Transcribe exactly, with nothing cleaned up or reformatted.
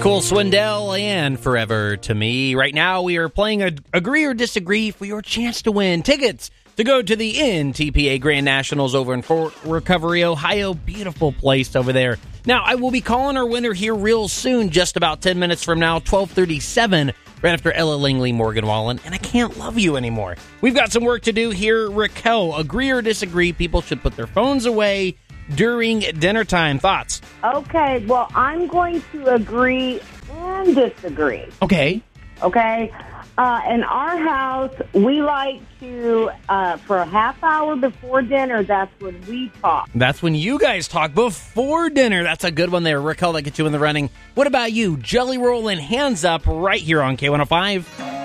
Cole Swindell and Forever to Me. Right now, we are playing a Agree or Disagree for your chance to win tickets to go to the N T P A Grand Nationals over in Fort Recovery, Ohio. Beautiful place over there. Now, I will be calling our winner here real soon, just about ten minutes from now, twelve thirty-seven, right after Ella Langley, Morgan Wallen, and I can't love you anymore. We've got some work to do here. Raquel, agree or disagree? People should put their phones away during dinner time. Thoughts? Okay, well, I'm going to agree and disagree. Okay. Okay? Uh, in our house, we like to, uh, for a half hour before dinner, that's when we talk. That's when you guys talk before dinner. That's a good one there. Raquel, that gets you in the running. What about you? Jelly Roll and Hands Up right here on K one oh five.